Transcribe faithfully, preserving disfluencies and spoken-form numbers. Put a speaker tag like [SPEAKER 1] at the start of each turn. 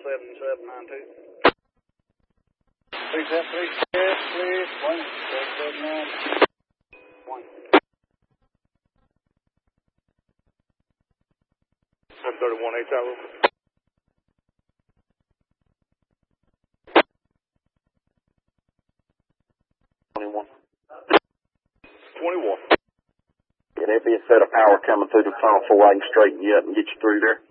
[SPEAKER 1] seven seven nine two.
[SPEAKER 2] three seven three, yes, please. one seven seven nine one.
[SPEAKER 1] seven thirty-one H I.
[SPEAKER 2] twenty-one.
[SPEAKER 1] twenty-one.
[SPEAKER 2] Yeah, there'll be a set of power coming through the tunnel before I can straighten you up and get you through there.